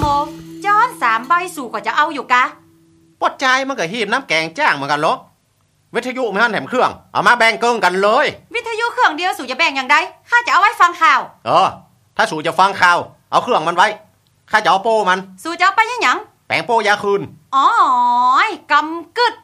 โมจ้อน3 ใบสู่ก็จะเอาอยู่กะปดใจมันก็หีบน้ำแกงจ้างเหมือนกันลบวิทยุไม่ทันแถมเครื่องเอามาแบ่งเกิงกันเลยวิทยุเครื่องเดียวสู่จะแบ่งอย่างใดข้าจะเอาไว้ฟังข่าวถ้าสู่จะฟังข่าวเอาเครื่องมันไว้ข้าจะเอาโป้มันสู่จะเอาไปยังแปลงโป้ยาคืนอ๋อกำกึด